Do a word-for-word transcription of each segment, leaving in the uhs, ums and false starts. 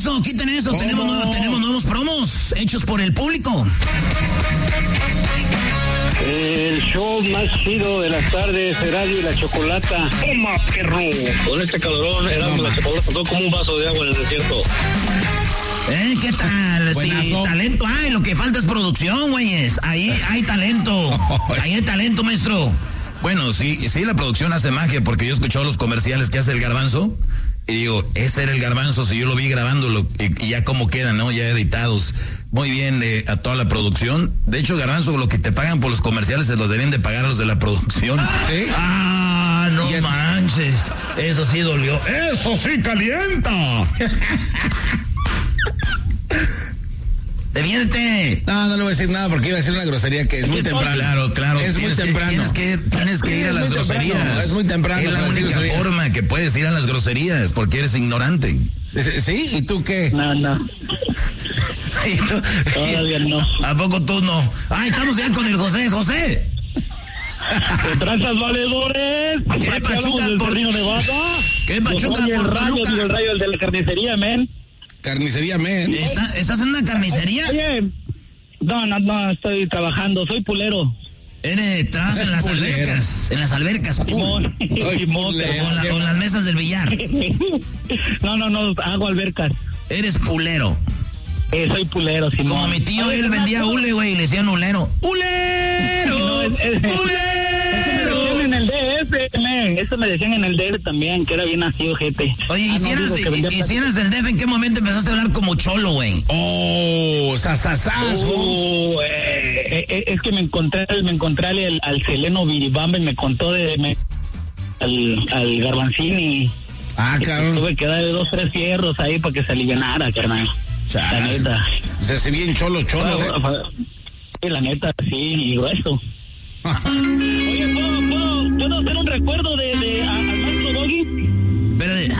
eso, quiten eso. Tenemos nuevos, tenemos nuevos promos hechos por el público. El show más chido de las tardes, Erasmo y la Chocolata. ¡Toma, perro! Con este calorón, Erasmo y la Chocolata son como un vaso de agua en el desierto. ¿Eh? ¿Qué tal? Sí, talento. Ay, lo que falta es producción, güeyes. Ahí hay talento. Ahí hay talento, maestro. Bueno, sí, sí, la producción hace magia, porque yo he escuchado los comerciales que hace el Garbanzo y digo, ese era el Garbanzo, si yo lo vi grabándolo y, y ya cómo quedan, ¿no? Ya editados. Muy bien, eh, a toda la producción. De hecho, Garbanzo, lo que te pagan por los comerciales se los deben de pagar a los de la producción. ¿Sí? Ah, no el... manches. Eso sí dolió. Eso sí calienta. ¡Defiéndete! No, no le voy a decir nada porque iba a decir una grosería que es muy temprano. Claro, claro. Es muy temprano. Tienes que, tienes que ir a las groserías. Temprano, es muy temprano. Es la única forma que puedes ir a las groserías porque eres ignorante. ¿Sí? ¿Y tú qué? No, no. ¿Y tú? Todavía no. ¿A poco tú no? ¡Ay, estamos ya con el José! ¡José! ¡Tranzas valedores! ¿Qué pachuca por Río Nevada? ¿Qué pachuca por el rayo, Toluca? el rayo, el de la carnicería, men. Carnicería, men. ¿Está, ¿Estás en una carnicería? Oye, no, no, no, estoy trabajando, soy pulero. Eres, trabajas en las Pulero. albercas, en las albercas, Simón, Simón, con, la, con las mesas del billar. No, no, no, hago albercas. Eres pulero. Eh, soy pulero, Simón. Como mi tío, Oye, él vendía hule, güey, y le decían hulero. ¡Hulero! No, es, es, ¡Hulero! Eso me decían en el D F, men. Eso me decían en el D F también, que era bien nacido, gente. Oye, ah, hicieras, no, digo, y, hicieras el D F, ¿en qué momento empezaste a hablar como cholo, güey? Oh, sasasas, uh, eh, eh, es que me encontré, me encontré al, al Seleno Viribamba y me contó de me, al, al Garbanzini. Ah, claro. Tuve que darle dos, tres fierros ahí para que se alivianara, carnal. La neta. Se hace bien cholo, cholo, bueno, eh. Sí, la neta, sí, y grueso. Oye, ¿puedo, puedo, ¿puedo hacer un recuerdo de, de a, al maestro Doggy? Espérate.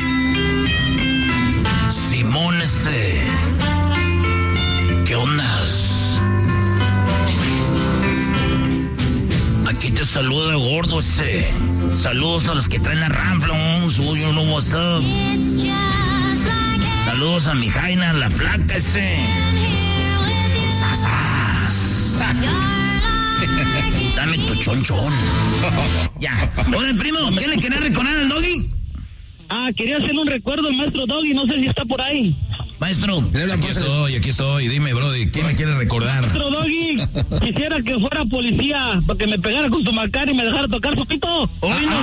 Simón, este... ¿Qué ondas? Aquí te saluda gordo, este... Saludos a los que traen la Ramflons. Uy, you know what's up. Saludos a mi Jaina, la flaca, ese. Sasas. Dame tu chonchón. Ya. Hola, primo, ¿qué le querías recordar al Doggy? Ah, quería hacerle un recuerdo al maestro Doggy, no sé si está por ahí. Maestro. Aquí estoy, aquí estoy. Dime, brody, ¿quién me quiere recordar? Maestro Doggy, quisiera que fuera policía para que me pegara con su macar y me dejara tocar su pito. Hoy no.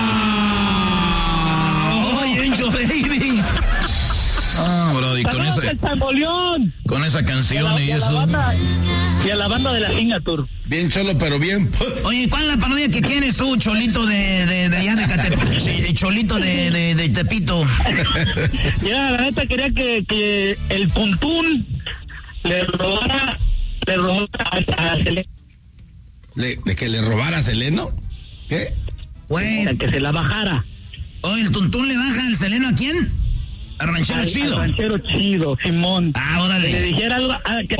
Oye, Encho, baby. Ah, brody, con esa, con esa canción y, y eso. Banda, y a la banda de la Signature. Bien cholo, pero bien. Oye, ¿cuál es la parodia que quieres tú, Cholito de, de, de allá de Catepito? Sí, Cholito de, de, de Tepito. Ya, la neta quería que, que el Tuntún le robara, le robara a, a Seleno. ¿Le, ¿De que le robara a Seleno? ¿Qué? Güey. Que se la bajara. Oye, ¿el Tuntún le baja al Seleno a quién? Al ranchero al, chido. Al ranchero chido, Simón. Ah, órale. Que le dijera algo. Ah, que...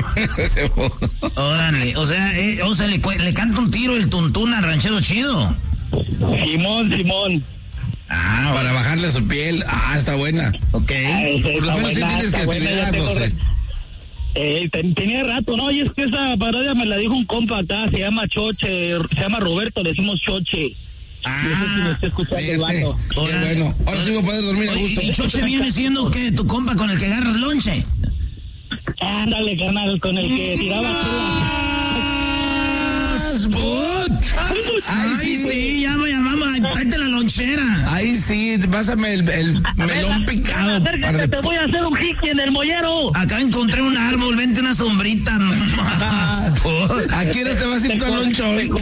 Órale. O sea, eh, o sea le, le canta un tiro el Tuntún al ranchero chido. Simón, Simón. Ah, para bajarle su piel. Ah, está buena. Ok. Ah, por lo menos sí tienes creatividad, no sé. Eh, ten, tenía rato, ¿no? Y es que esa parodia me la dijo un compa acá, se llama Choche, se llama Roberto, le decimos Choche. Ah, no sé si me está escuchando el vato. Qué bueno. Ahora sí voy a poder dormir a gusto. ¿Y Choche viene siendo qué? ¿Tu compa con el que agarras lonche? Ándale, carnal, con el que tiraba. Ay, sí, sí, ya me llamamos, tráete la lonchera. Ahí sí, pásame el, el melón picado. Acércate, te voy a hacer un jiqui en el mollero. Acá encontré un árbol, vente una sombrita. ¿A quién te vas a ir tu loncho hoy?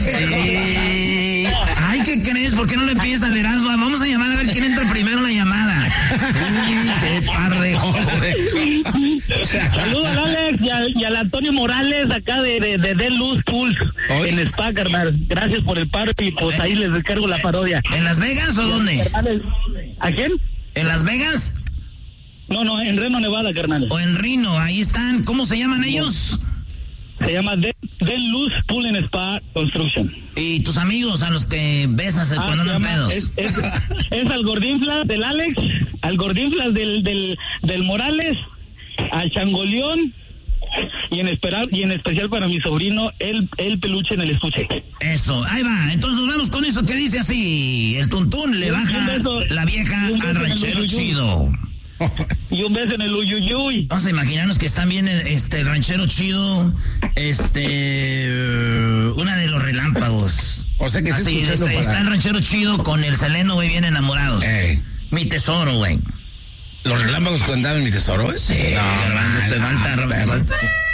Ay, ¿qué crees? ¿Por qué no le pides al Erasmo? Vamos a llamar a ver quién entra primero en la llamada. Qué par de joder. Saludos al Alex y al, y al Antonio Morales acá de, de, de The Luz Pulse en Spa, carnal. Gracias por el paro y pues ahí les descargo la parodia. ¿En Las Vegas o dónde? ¿A quién? ¿En Las Vegas? No, no, en Reno, Nevada, carnal. O en Reno, ahí están. ¿Cómo se llaman ellos? Se Se llama The, The Luz Pool and Spa Construction. ¿Y tus amigos a los que besas Ah, cuando se andan llama- pedos? Es, es, es al Gordinflas del Alex, al Gordinflas del, del, del Morales, al Changoleón y en esperar y en especial para mi sobrino el, el peluche en el estuche. Eso, ahí va. Entonces vamos con eso que dice así. El tuntún le Y un baja beso- la vieja y un beso al en el ranchero uyuyuy. chido. Y un beso en el uyuyuy. Vamos a imaginarnos que están bien este el ranchero chido, este una de los relámpagos. O sea que sí Así, escuchando está, para- está el ranchero chido con el Seleno, güey, bien enamorados. Ey. Mi tesoro, güey. ¿Los relámpagos contaban mi tesoro? Sí, No, hermano, te falta, no, te falta.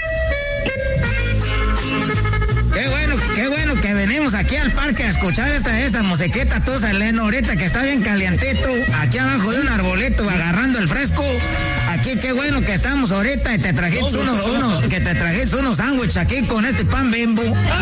Qué bueno, qué bueno que venimos aquí al parque a escuchar esta, esta musiqueta, tú, Seleno, ahorita que está bien calientito, aquí abajo de un arbolito agarrando el fresco. Aquí qué bueno que estamos ahorita y te trajiste unos, unos, que te trajiste unos sándwiches aquí con este pan Bimbo.